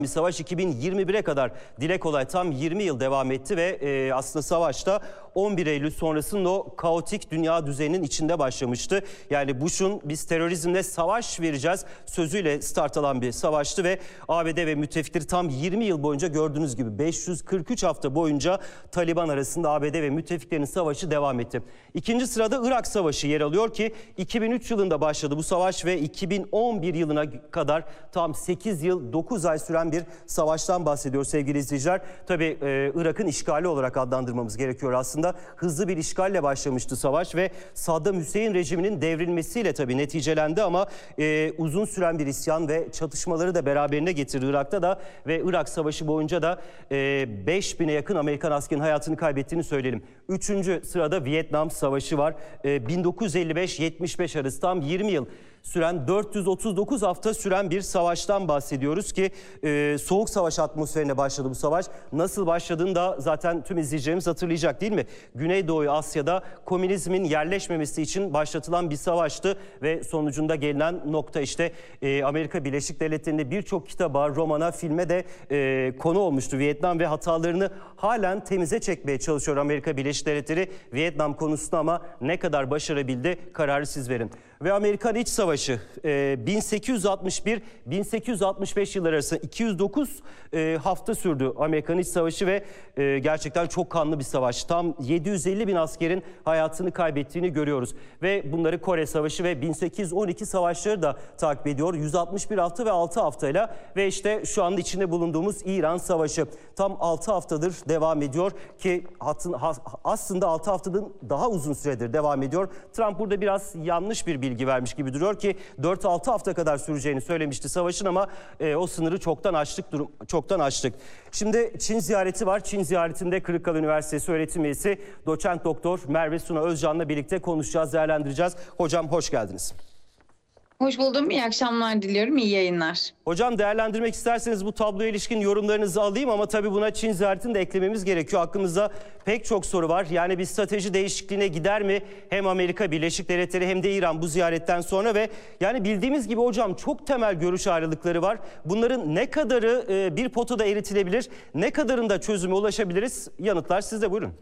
Bir savaş 2021'e kadar dile kolay tam 20 yıl devam etti ve aslında savaşta 11 Eylül sonrasında o kaotik dünya düzeninin içinde başlamıştı. Yani Bush'un biz terörizmle savaş vereceğiz sözüyle start alan bir savaştı ve ABD ve müttefikleri tam 20 yıl boyunca gördüğünüz gibi 543 hafta boyunca Taliban arasında ABD ve müttefiklerin savaşı devam etti. İkinci sırada Irak Savaşı yer alıyor ki 2003 yılında başladı bu savaş ve 2011 yılına kadar tam 8 yıl 9 ay süren bir savaştan bahsediyor sevgili izleyiciler. Tabii Irak'ın işgali olarak adlandırmamız gerekiyor aslında. Hızlı bir işgalle başlamıştı savaş ve Saddam Hüseyin rejiminin devrilmesiyle tabii neticelendi ama uzun süren bir isyan ve çatışmaları da beraberine getirdi Irak'ta da ve Irak Savaşı boyunca da 5000'e yakın Amerikan askerinin hayatını kaybettiğini söyleyelim. Üçüncü sırada Vietnam Savaşı var. 1955-75 arası tam 20 yıl süren 439 hafta süren bir savaştan bahsediyoruz ki soğuk savaş atmosferine başladı bu savaş. Nasıl başladığını da zaten tüm izleyicilerimiz hatırlayacak değil mi? Güneydoğu Asya'da komünizmin yerleşmemesi için başlatılan bir savaştı ve sonucunda gelinen nokta işte Amerika Birleşik Devletleri'nde birçok kitaba, romana, filme de konu olmuştu Vietnam ve hatalarını halen temize çekmeye çalışıyor Amerika Birleşik Devletleri Vietnam konusunda ama ne kadar başarabildi kararı siz verin. Ve Amerikan İç Savaşı 1861-1865 yılları arasında 209 hafta sürdü Amerikan İç Savaşı ve gerçekten çok kanlı bir savaş. Tam 750 bin askerin hayatını kaybettiğini görüyoruz. Ve bunları Kore Savaşı ve 1812 savaşları da takip ediyor. 161 hafta ve 6 haftayla ve işte şu anda içinde bulunduğumuz İran Savaşı tam 6 haftadır devam ediyor ki aslında 6 haftadan daha uzun süredir devam ediyor. Trump burada biraz yanlış bir bilgi vermiş gibi duruyor ki 4-6 hafta kadar süreceğini söylemişti savaşın ama o sınırı çoktan aştık. Şimdi Çin ziyareti var. Çin ziyaretinde Kırıkkale Üniversitesi öğretim üyesi doçent doktor Merve Suna Özcan'la birlikte konuşacağız, değerlendireceğiz. Hocam hoş geldiniz. Hoş buldum. İyi akşamlar diliyorum. İyi yayınlar. Hocam değerlendirmek isterseniz bu tabloya ilişkin yorumlarınızı alayım ama tabii buna Çin ziyaretini de eklememiz gerekiyor. Aklımızda pek çok soru var. Yani bir strateji değişikliğine gider mi? Hem Amerika Birleşik Devletleri hem de İran bu ziyaretten sonra ve yani bildiğimiz gibi hocam çok temel görüş ayrılıkları var. Bunların ne kadarı bir potada eritilebilir, ne kadarında çözüme ulaşabiliriz? Yanıtlar sizde, buyurun.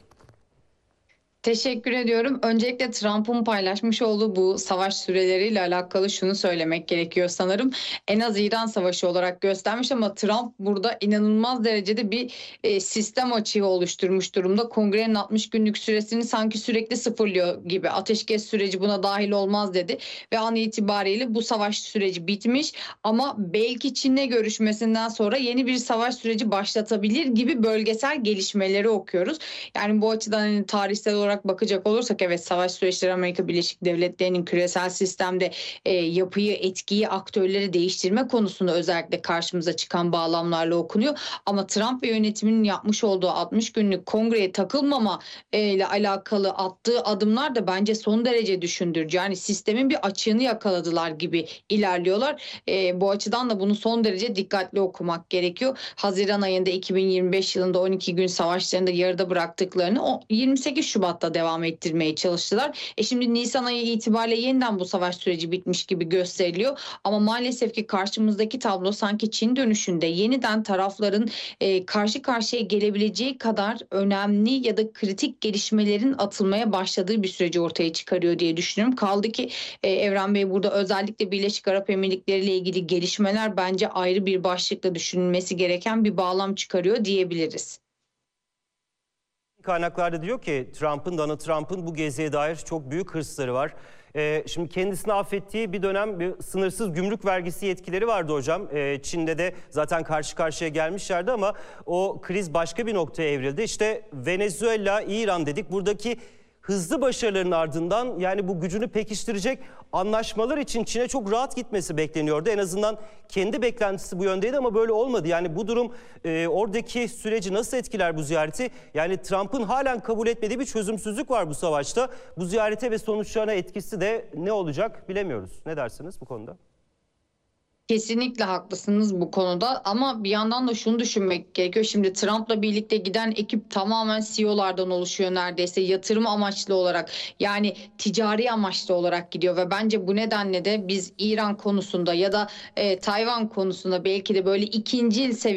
Teşekkür ediyorum. Öncelikle Trump'ın paylaşmış olduğu bu savaş süreleriyle alakalı şunu söylemek gerekiyor sanırım. En az İran Savaşı olarak göstermiş ama Trump burada inanılmaz derecede bir sistem açığı oluşturmuş durumda. Kongrenin 60 günlük süresini sanki sürekli sıfırlıyor gibi. Ateşkes süreci buna dahil olmaz dedi ve an itibariyle bu savaş süreci bitmiş ama belki Çin'le görüşmesinden sonra yeni bir savaş süreci başlatabilir gibi bölgesel gelişmeleri okuyoruz. Yani bu açıdan hani tarihsel olarak bakacak olursak evet savaş süreçleri Amerika Birleşik Devletleri'nin küresel sistemde yapıyı, etkiyi, aktörleri değiştirme konusunda özellikle karşımıza çıkan bağlamlarla okunuyor. Ama Trump ve yönetiminin yapmış olduğu 60 günlük kongreye takılmama ile alakalı attığı adımlar da bence son derece düşündürücü. Yani sistemin bir açığını yakaladılar gibi ilerliyorlar. Bu açıdan da bunu son derece dikkatli okumak gerekiyor. Haziran ayında 2025 yılında 12 gün savaşlarında yarıda bıraktıklarını 28 Şubat'ta devam ettirmeye çalıştılar. Şimdi Nisan ayı itibariyle yeniden bu savaş süreci bitmiş gibi gösteriliyor. Ama maalesef ki karşımızdaki tablo sanki Çin dönüşünde yeniden tarafların karşı karşıya gelebileceği kadar önemli ya da kritik gelişmelerin atılmaya başladığı bir süreci ortaya çıkarıyor diye düşünüyorum. Kaldı ki Evren Bey burada özellikle Birleşik Arap Emirlikleri ile ilgili gelişmeler bence ayrı bir başlıkla düşünülmesi gereken bir bağlam çıkarıyor diyebiliriz. Kaynaklarda diyor ki Donald Trump'ın bu geziye dair çok büyük hırsları var. Şimdi kendisini affettiği bir dönem bir sınırsız gümrük vergisi yetkileri vardı hocam. Çin'de de zaten karşı karşıya gelmişlerdi ama o kriz başka bir noktaya evrildi. İşte Venezuela, İran dedik. Buradaki hızlı başarıların ardından yani bu gücünü pekiştirecek anlaşmalar için Çin'e çok rahat gitmesi bekleniyordu. En azından kendi beklentisi bu yöndeydi ama böyle olmadı. Yani bu durum oradaki süreci nasıl etkiler bu ziyareti? Yani Trump'ın halen kabul etmediği bir çözümsüzlük var bu savaşta. Bu ziyarete ve sonuçlarına etkisi de ne olacak bilemiyoruz. Ne dersiniz bu konuda? Kesinlikle haklısınız bu konuda ama bir yandan da şunu düşünmek gerekiyor. Şimdi Trump'la birlikte giden ekip tamamen CEO'lardan oluşuyor neredeyse, yatırım amaçlı olarak, yani ticari amaçlı olarak gidiyor ve bence bu nedenle de biz İran konusunda ya da Tayvan konusunda belki de böyle ikincil